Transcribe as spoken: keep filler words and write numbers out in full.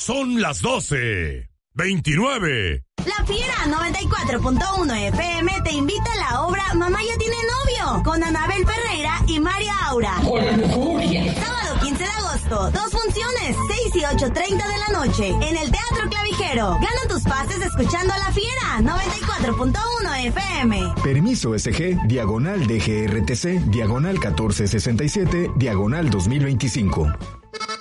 Son las doce. veintinueve. La Fiera noventa y cuatro punto uno F M te invita a la obra Mamá ya tiene novio, con Anabel Ferreira y María Aura. Sábado quince de agosto, dos funciones, seis y ocho treinta de la noche, en el Teatro Clavijero. Gana tus pases escuchando a La Fiera noventa y cuatro punto uno F M. Permiso S G, diagonal D G R T C, diagonal catorce sesenta y siete, diagonal dos mil veinticinco.